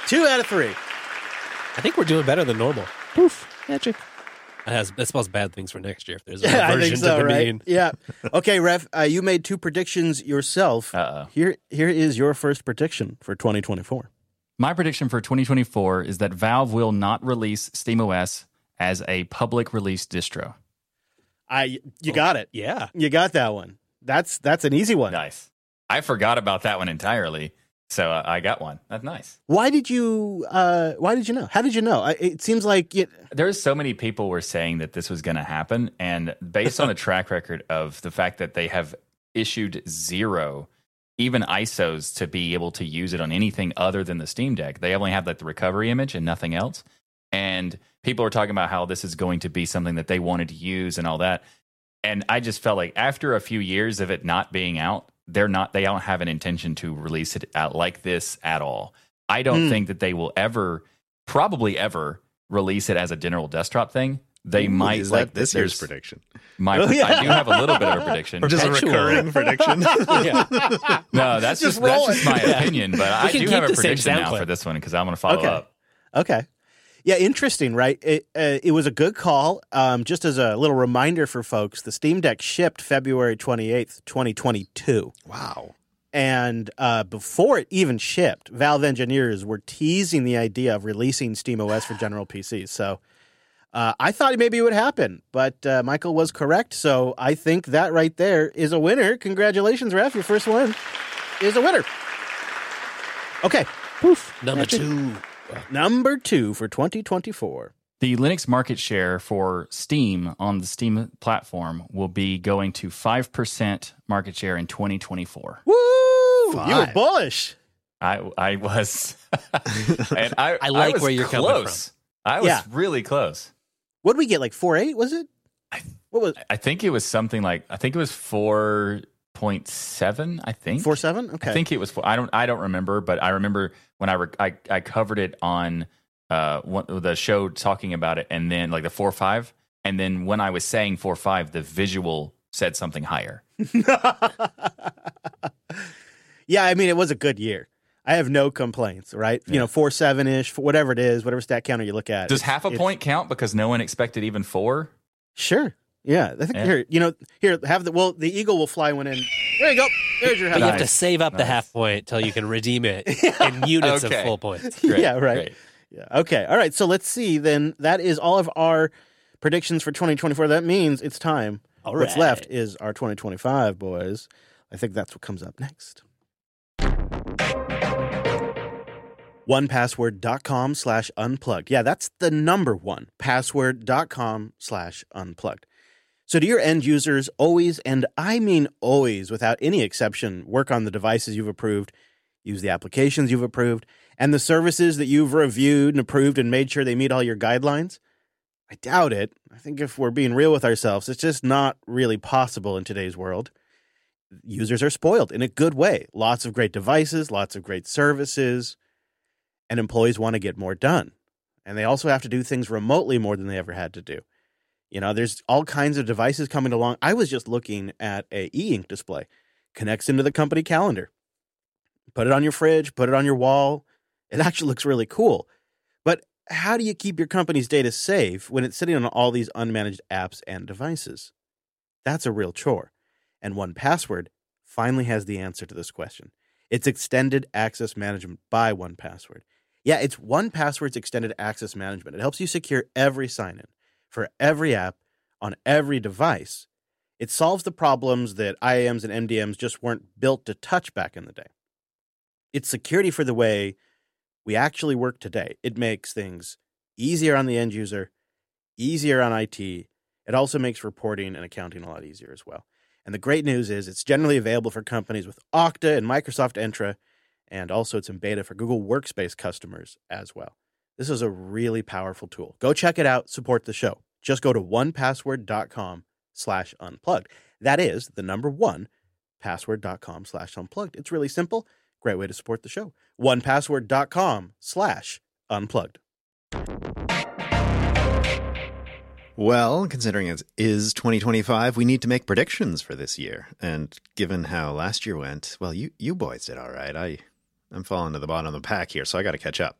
2 out of 3. I think we're doing better than normal. Poof, magic. That spells bad things for next year if there's a I reversion think so, to the right? mean. Yeah. Okay, Rev, you made 2 predictions yourself. Uh-oh. Here is your first prediction for 2024. My prediction for 2024 is that Valve will not release SteamOS as a public release distro. You got it. Yeah. You got that one. That's an easy one. Nice. I forgot about that one entirely, so I got one. That's nice. Why did you know? How did you know? It seems like There's so many people were saying that this was going to happen, and based on the track record of the fact that they have issued 0 even ISOs to be able to use it on anything other than the Steam Deck. They only have like the recovery image and nothing else. And people are talking about how this is going to be something that they wanted to use and all that. And I just felt like after a few years of it not being out, they don't have an intention to release it out like this at all. I don't think that they will probably ever release it as a general desktop thing. They might is like that this year's prediction. I do have a little bit of a prediction. Just a recurring prediction. Yeah. No, that's just my opinion. But I do have a prediction now for this one because I'm going to follow up. Okay. Yeah, interesting, right? It was a good call. Just as a little reminder for folks, the Steam Deck shipped February 28th, 2022. Wow. And before it even shipped, Valve engineers were teasing the idea of releasing SteamOS for general PCs. So I thought maybe it would happen, but Michael was correct. So I think that right there is a winner. Congratulations, Ref. Your first one is a winner. Okay. Poof. Number two for 2024. The Linux market share for Steam on the Steam platform will be going to 5% market share in 2024. Woo! 5. You were bullish. I was. And I like was where you're close. coming from. I was really close. What did we get? Like 4.8, was it? What was I think it was something like, I think it was 4.7, I think. 4.7? Okay. I think it was 4. I don't remember, but I remember when I covered it on the show talking about it, and then like the 4.5, and then when I was saying 4.5, the visual said something higher. Yeah, I mean, it was a good year. I have no complaints, right? Yeah. You know, 4.7-ish, whatever it is, whatever stat counter you look at. Does half a point count because no one expected even 4? Sure. Yeah. I think the eagle will fly one in. There you go. There's your half But you point. have to save up the half point till you can redeem it in units of full points. Great, Yeah, right. great. Yeah. Okay. All right. So let's see then. That is all of our predictions for 2024. That means it's time. All What's right. left is our 2025, boys. I think that's what comes up next. 1password.com/unplugged. Yeah, that's the number one. Password.com/unplugged. So do your end users always, and I mean always, without any exception, work on the devices you've approved, use the applications you've approved, and the services that you've reviewed and approved and made sure they meet all your guidelines? I doubt it. I think if we're being real with ourselves, it's just not really possible in today's world. Users are spoiled in a good way. Lots of great devices, lots of great services, and employees want to get more done. And they also have to do things remotely more than they ever had to do. You know, there's all kinds of devices coming along. I was just looking at a e-ink display. Connects into the company calendar. Put it on your fridge, put it on your wall. It actually looks really cool. But how do you keep your company's data safe when it's sitting on all these unmanaged apps and devices? That's a real chore. And 1Password finally has the answer to this question. It's Extended Access Management by 1Password. Yeah, it's 1Password's Extended Access Management. It helps you secure every sign-in for every app on every device. It solves the problems that IAMs and MDMs just weren't built to touch back in the day. It's security for the way we actually work today. It makes things easier on the end user, easier on IT. It also makes reporting and accounting a lot easier as well. And the great news is it's generally available for companies with Okta and Microsoft Entra, and also it's in beta for Google Workspace customers as well. This is a really powerful tool. Go check it out. Support the show. Just go to 1password.com/unplugged. That is the number 1, password.com/unplugged. It's really simple. Great way to support the show. 1password.com/unplugged. Well, considering it is 2025, we need to make predictions for this year. And given how last year went, well, you boys did all right. I'm falling to the bottom of the pack here, so I got to catch up.